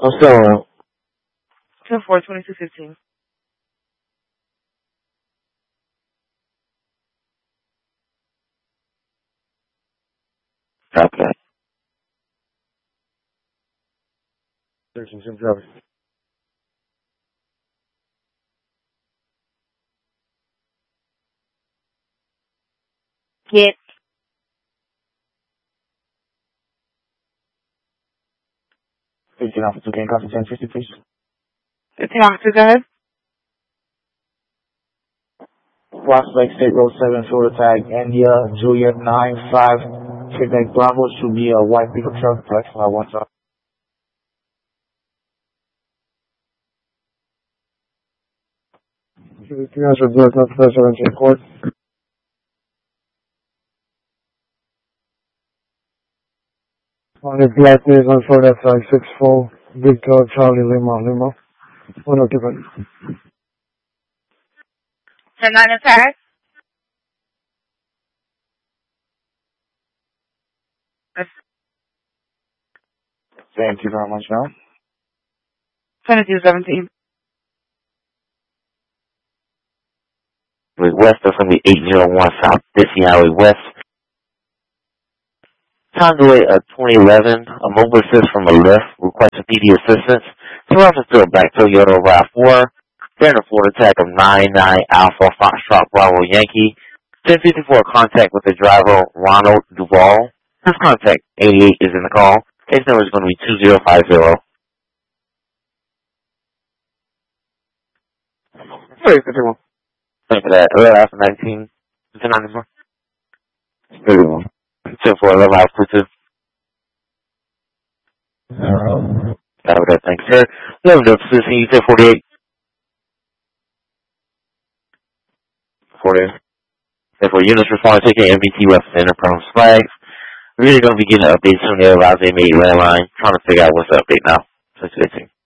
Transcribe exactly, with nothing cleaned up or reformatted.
I'm still on. ten four, twenty-two fifteen. Copy that. Searching some drivers. Get. fifteen officer, can you copy ten fifty, please? fifteen officer, go ahead. Prospect State Road seven, Florida tag, India, Juliet nine five, Quebec Bravo, should be a white pickup truck, flex five one five. three hundred blood, not the seventeen court. On the black days on Florida side, six four, Victor Charlie Lima Lima. One occupant. ten nine attack. Thank you very much, ma'am. twenty-two seventeen. West of from the eight oh one South Dixie Highway West. Conduit uh, twenty eleven, a mobile assist from a left, requesting P D assistance. Two officers to a black Toyota RAV four. They're in a Florida attack of nine nine Alpha Foxtrot Bravo Yankee. ten fifty-four contact with the driver, Ronald Duvall. His contact, eighty-eight, is in the call. His number is going to be two zero five zero. Hey, fifty-one. Thank you for that. eleven Alpha nineteen. ten ninety-four. fifty-one. ten four, eleven Alpha two. Zero. Copy that. Thank you, sir. eleven Alpha sixteen, ten forty-eight. forty. Therefore, units respond taking M B T weapons and enterprise flags. We're really going to be getting an update soon. They allows they made landline. Trying to figure out what's the update now. six fifteen.